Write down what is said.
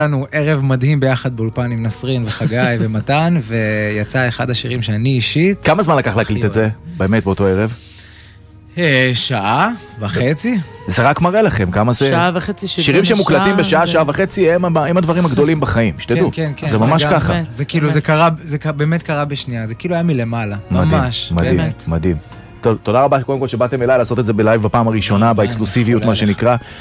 לנו ערב מדהים ביחד באולפן עם נסרין וחגי ומתן, ויצא אחד השירים שאני אישית. כמה זמן לקח להקליט את זה, באמת, באותו ערב? שעה וחצי. זה רק מראה לכם כמה זה... שעה וחצי שירים שמוקלטים בשעה, שעה וחצי, הם הדברים הגדולים בחיים, שתדעו. כן, כן. זה ממש ככה. זה כאילו, זה באמת קרה בשנייה, זה כאילו היה מלמעלה. ממש. מדהים, מדהים. תודה רבה קודם כל שבאתם אליי לעשות את זה בלייב בפעם הראשונה, באקסקלוסיביות מה שנקרא.